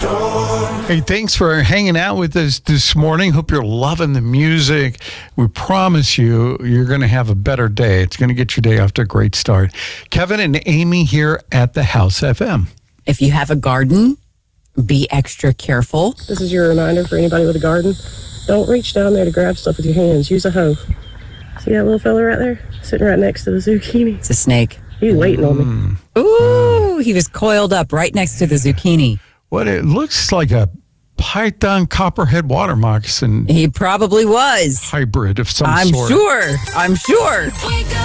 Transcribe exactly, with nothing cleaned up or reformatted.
Hey, thanks for hanging out with us this morning. Hope you're loving the music. We promise you, you're going to have a better day. It's going to get your day off to a great start. Kevin and Amy here at the House F M. If you have a garden, be extra careful. This is your reminder for anybody with a garden. Don't reach down there to grab stuff with your hands. Use a hoe. See that little fella right there? Sitting right next to the zucchini. It's a snake. He's waiting on me. Ooh, he was coiled up right next to the zucchini. What it looks like a python copperhead water moccasin He probably was. hybrid of some I'm sort. sure. I'm sure.